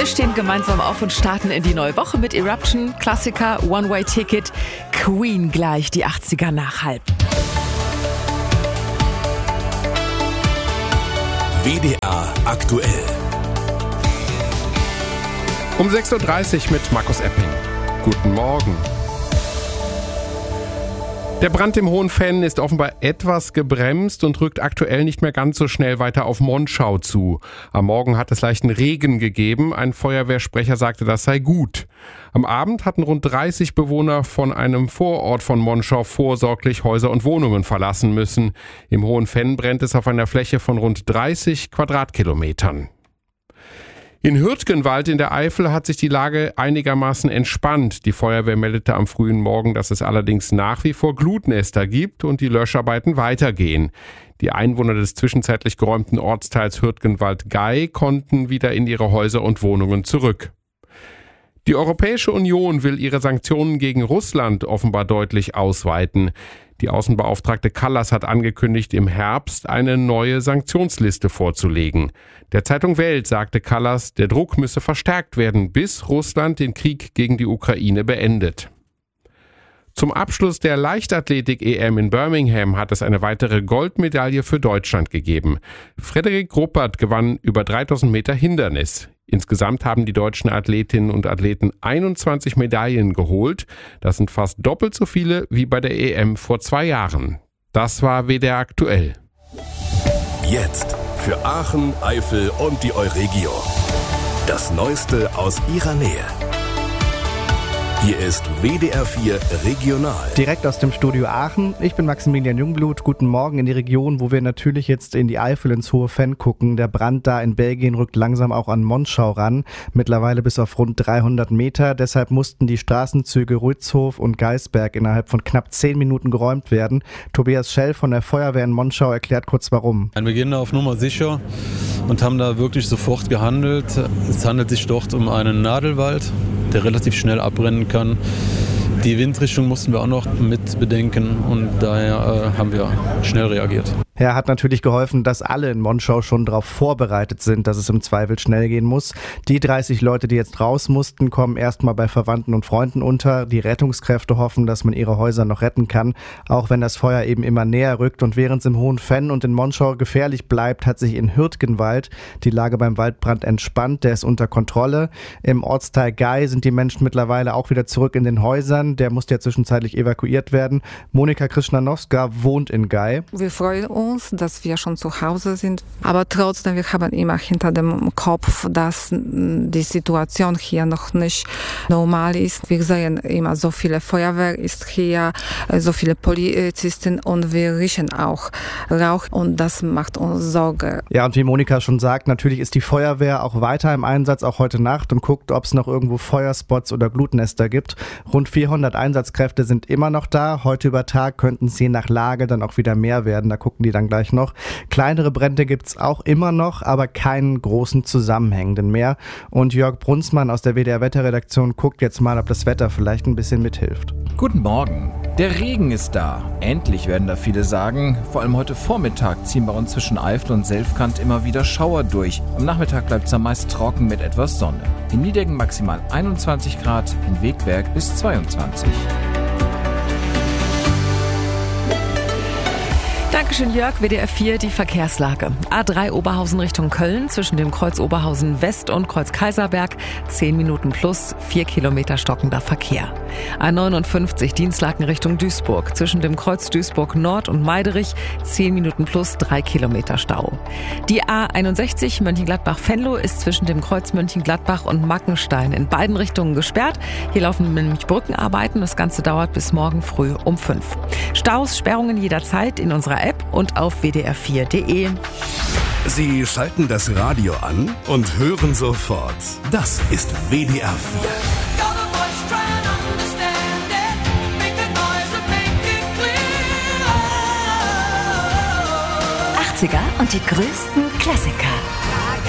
Wir stehen gemeinsam auf und starten in die neue Woche mit Eruption, Klassiker, One-Way-Ticket, Queen gleich, die 80er nachhalb. WDR aktuell. Um 6.30 Uhr mit Markus Epping. Guten Morgen. Der Brand im Hohenfenn ist offenbar etwas gebremst und rückt aktuell nicht mehr ganz so schnell weiter auf Monschau zu. Am Morgen hat es leichten Regen gegeben. Ein Feuerwehrsprecher sagte, das sei gut. Am Abend hatten rund 30 Bewohner von einem Vorort von Monschau vorsorglich Häuser und Wohnungen verlassen müssen. Im Hohenfenn brennt es auf einer Fläche von rund 30 Quadratkilometern. In Hürtgenwald in der Eifel hat sich die Lage einigermaßen entspannt. Die Feuerwehr meldete am frühen Morgen, dass es allerdings nach wie vor Glutnester gibt und die Löscharbeiten weitergehen. Die Einwohner des zwischenzeitlich geräumten Ortsteils Hürtgenwald-Gei konnten wieder in ihre Häuser und Wohnungen zurück. Die Europäische Union will ihre Sanktionen gegen Russland offenbar deutlich ausweiten. Die Außenbeauftragte Kallas hat angekündigt, im Herbst eine neue Sanktionsliste vorzulegen. Der Zeitung Welt sagte Kallas, der Druck müsse verstärkt werden, bis Russland den Krieg gegen die Ukraine beendet. Zum Abschluss der Leichtathletik-EM in Birmingham hat es eine weitere Goldmedaille für Deutschland gegeben. Frederik Ruppert gewann über 3000 Meter Hindernis. Insgesamt haben die deutschen Athletinnen und Athleten 21 Medaillen geholt. Das sind fast doppelt so viele wie bei der EM vor 2 Jahren. Das war WDR aktuell. Jetzt für Aachen, Eifel und die Euregio. Das Neueste aus ihrer Nähe. Hier ist WDR 4 Regional. Direkt aus dem Studio Aachen. Ich bin Maximilian Jungblut. Guten Morgen in die Region, wo wir natürlich jetzt in die Eifel ins Hohenfenn gucken. Der Brand da in Belgien rückt langsam auch an Monschau ran. Mittlerweile bis auf rund 300 Meter. Deshalb mussten die Straßenzüge Rützhof und Geisberg innerhalb von knapp 10 Minuten geräumt werden. Tobias Schell von der Feuerwehr in Monschau erklärt kurz warum. Wir gehen da auf Nummer sicher und haben da wirklich sofort gehandelt. Es handelt sich dort um einen Nadelwald, der relativ schnell abbrennen kann. Die Windrichtung mussten wir auch noch mit bedenken und daher haben wir schnell reagiert. Er hat natürlich geholfen, dass alle in Monschau schon darauf vorbereitet sind, dass es im Zweifel schnell gehen muss. Die 30 Leute, die jetzt raus mussten, kommen erstmal bei Verwandten und Freunden unter. Die Rettungskräfte hoffen, dass man ihre Häuser noch retten kann, auch wenn das Feuer eben immer näher rückt. Und während es im Hohenfenn und in Monschau gefährlich bleibt, hat sich in Hürtgenwald die Lage beim Waldbrand entspannt. Der ist unter Kontrolle. Im Ortsteil Gei sind die Menschen mittlerweile auch wieder zurück in den Häusern. Der musste ja zwischenzeitlich evakuiert werden. Monika Krischnanowska wohnt in Gei. Wir freuen uns, dass wir schon zu Hause sind. Aber trotzdem, wir haben immer hinter dem Kopf, dass die Situation hier noch nicht normal ist. Wir sehen immer, so viele Feuerwehr ist hier, so viele Polizisten und wir riechen auch Rauch und das macht uns Sorge. Ja, und wie Monika schon sagt, natürlich ist die Feuerwehr auch weiter im Einsatz, auch heute Nacht und guckt, ob es noch irgendwo Feuerspots oder Glutnester gibt. Rund 400 Einsatzkräfte sind immer noch da. Heute über Tag könnten es je nach Lage dann auch wieder mehr werden. Da gucken die dann gleich noch. Kleinere Brände gibt es auch immer noch, aber keinen großen zusammenhängenden mehr. Und Jörg Brunsmann aus der WDR-Wetterredaktion guckt jetzt mal, ob das Wetter vielleicht ein bisschen mithilft. Guten Morgen. Der Regen ist da. Endlich werden da viele sagen. Vor allem heute Vormittag ziehen bei uns zwischen Eifel und Selfkant immer wieder Schauer durch. Am Nachmittag bleibt es am meist trocken mit etwas Sonne. In Niedecken maximal 21 Grad, in Wegberg bis 22. Dankeschön, Jörg. WDR 4, die Verkehrslage. A3 Oberhausen Richtung Köln zwischen dem Kreuz Oberhausen West und Kreuz Kaiserberg. 10 Minuten plus, 4 Kilometer stockender Verkehr. A59 Dienstlaken Richtung Duisburg zwischen dem Kreuz Duisburg Nord und Meiderich. 10 Minuten plus, 3 Kilometer Stau. Die A61 Mönchengladbach-Venlo ist zwischen dem Kreuz Mönchengladbach und Mackenstein in beiden Richtungen gesperrt. Hier laufen nämlich Brückenarbeiten. Das Ganze dauert bis morgen früh um 5. Staus, Sperrungen jederzeit in unserer App und auf wdr4.de. Sie schalten das Radio an und hören sofort. Das ist WDR 4. 80er und die größten Klassiker.